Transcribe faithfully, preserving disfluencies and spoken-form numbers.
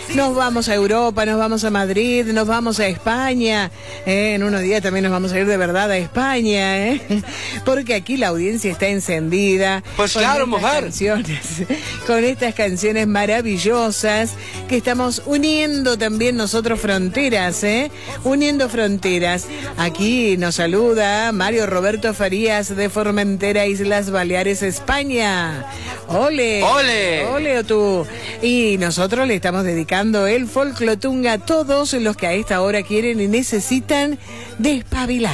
Nos vamos a Europa, nos vamos a Madrid, nos vamos a España. Eh, en unos días también nos vamos a ir de verdad a España, ¿eh? Porque aquí la audiencia está encendida. Pues con claro, estas mujer. Canciones, con estas canciones maravillosas que estamos uniendo también nosotros fronteras, ¿eh? Uniendo fronteras. Aquí nos saluda Mario Roberto Farías de Formentera, Islas Baleares, España. ¡Ole! ¡Ole! ¡Ole tú! Y nosotros le estamos dedicando el folclotunga a todos los que a esta hora quieren y necesitan despabilar.